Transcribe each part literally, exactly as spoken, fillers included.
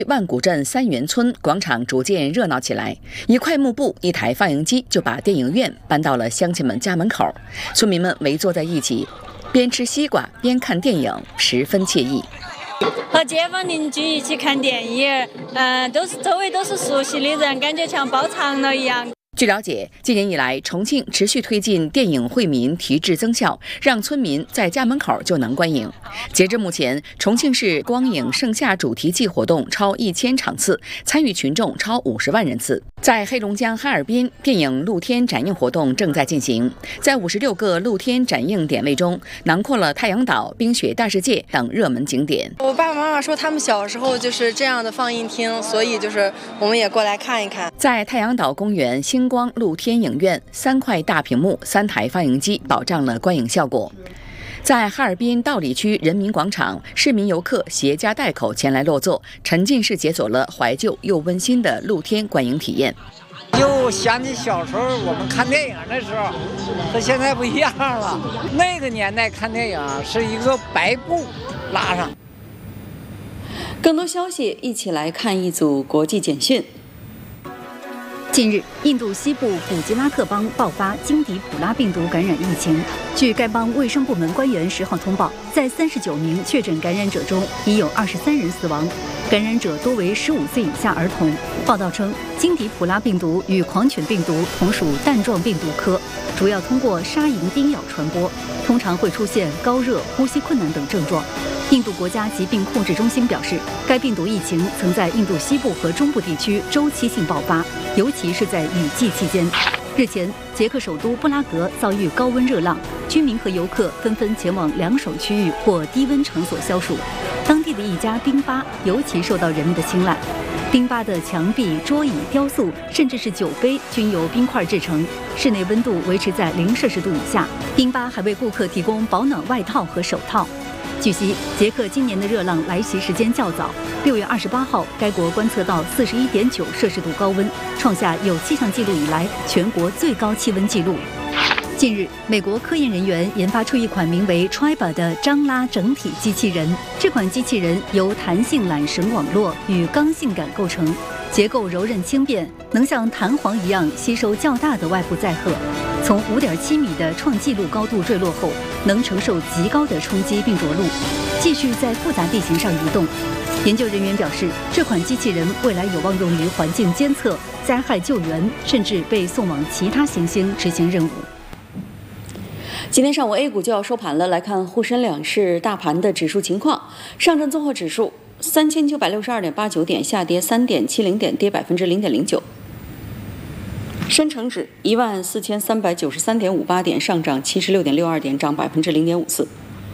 万古镇三元村广场逐渐热闹起来，一块幕布、一台放映机就把电影院搬到了乡亲们家门口。村民们围坐在一起，边吃西瓜边看电影，十分惬意。 和街坊邻居一起看电影，嗯、呃，都是周围都是熟悉的人，感觉像包场了一样。 据了解，今年以来，重庆持续推进电影惠民提质增效，让村民在家门口就能观影。截至目前，重庆市光影盛夏主题季活动超一千场次，参与群众超五十万人次。在黑龙江哈尔滨，电影露天展映活动正在进行，在五十六个露天展映点位中，囊括了太阳岛、冰雪大世界等热门景点。 我爸爸妈妈说，他们小时候就是这样的放映厅，所以就是我们也过来看一看。 在太阳岛公园星光露天影院，三块大屏幕、三台放映机，保障了观影效果。在哈尔滨道里区人民广场，市民游客携家带口前来落座，沉浸式解锁了怀旧又温馨的露天观影体验。 就想起小时候我们看电影的时候，和现在不一样了。那个年代看电影是一个白布拉上。 更多消息，一起来看一组国际简讯。近日，印度西部古吉拉特邦爆发金迪普拉病毒感染疫情。据该邦卫生部门官员十号通报，在三十九名确诊感染者中，已有二十三人死亡，感染者多为十五岁以下儿童。报道称，金迪普拉病毒与狂犬病毒同属弹状病毒科，主要通过沙蝇叮咬传播，通常会出现高热、呼吸困难等症状。印度国家疾病控制中心表示，该病毒疫情曾在印度西部和中部地区周期性爆发，尤其是在雨季期间。日前，捷克首都布拉格遭遇高温热浪，居民和游客纷纷前往凉爽区域或低温场所消暑。当地的一家冰吧尤其受到人们的青睐。冰吧的墙壁、桌椅、雕塑，甚至是酒杯均由冰块制成，室内温度维持在零摄氏度以下。冰吧还为顾客提供保暖外套和手套。据悉，捷克今年的热浪来袭时间较早。六月二十八号，该国观测到四十一点九摄氏度高温，创下有气象记录以来全国最高气温纪录。近日，美国科研人员研发出一款名为 Triba 的张拉整体机器人。这款机器人由弹性缆绳网络与刚性杆构成，结构柔韧轻便，能像弹簧一样吸收较大的外部载荷。从五点七米的创纪录高度坠落后，能承受极高的冲击并着陆，继续在复杂地形上移动。研究人员表示，这款机器人未来有望用于环境监测、灾害救援，甚至被送往其他行星执行任务。今天上午 A 股就要收盘了，来看沪深两市大盘的指数情况。上证综合指数三千九百六十二点八九点，下跌三点七零点，跌百分之零点零九。深成指一万四千三百九十三点五八点，上涨七十六点六二点，涨百分之零点五四。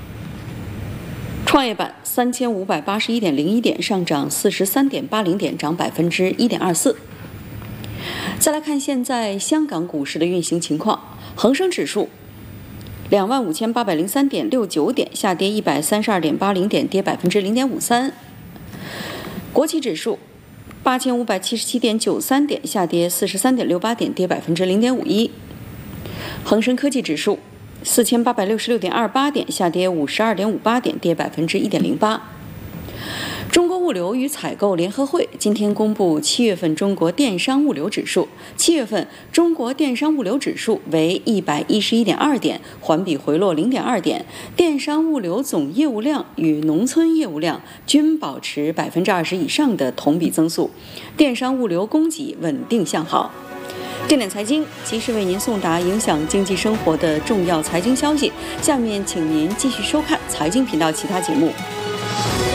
创业板三千五百八十一点零一点，上涨四十三点八零点，涨百分之一点二四。再来看现在香港股市的运行情况，恒生指数两万五千八百零三点六九点，下跌一百三十二点八零点，跌百分之零点五三。国企指数八千五百七十七点九三点，下跌四十三点六八点，跌百分之零点五一。恒生科技指数四千八百六十六点二八点，下跌五十二点五八点，跌百分之一点零八。中国物流与采购联合会今天公布七月份中国电商物流指数，七月份中国电商物流指数为一百一十一点二点，环比回落零点二点。电商物流总业务量与农村业务量均保持百分之二十以上的同比增速，电商物流供给稳定向好。正点财经及时为您送达影响经济生活的重要财经消息，下面请您继续收看财经频道其他节目。